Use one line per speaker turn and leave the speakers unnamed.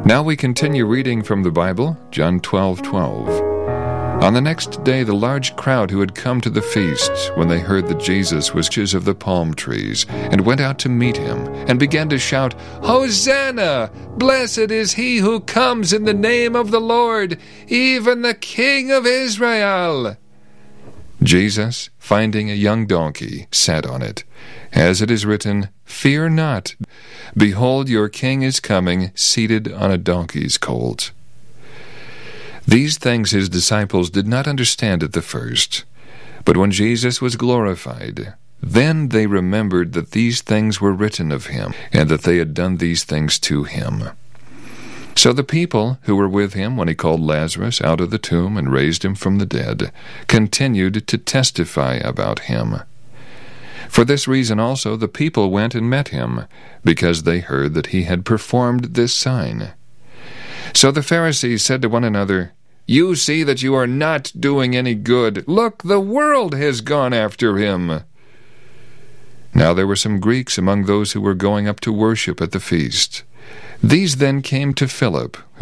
Now we continue reading from the Bible, John 12:12. On the next day, the large crowd who had come to the feast, when they heard that Jesus was of the palm trees, and went out to meet him, and began to shout, "Hosanna! Blessed is he who comes in the name of the Lord, even the King of Israel!" Jesus, finding a young donkey, sat on it. As it is written, "Fear not. Behold, your king is coming, seated on a donkey's colt." These things his disciples did not understand at the first. But when Jesus was glorified, then they remembered that these things were written of him, and that they had done these things to him. So the people who were with him when he called Lazarus out of the tomb and raised him from the dead continued to testify about him. For this reason also the people went and met him, because they heard that he had performed this sign. So the Pharisees said to one another, "You see that you are not doing any good. Look, the world has gone after him." Now there were some Greeks among those who were going up to worship at the feast. These then came to Philip,